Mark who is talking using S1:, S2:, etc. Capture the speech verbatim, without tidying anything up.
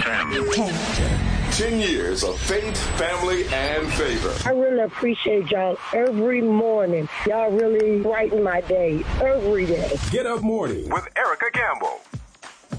S1: F M.
S2: ten.
S3: ten years of faith, family, and favor.
S4: I really appreciate y'all every morning. Y'all really brighten my day every day.
S3: Get Up Morning
S1: with Erica Campbell.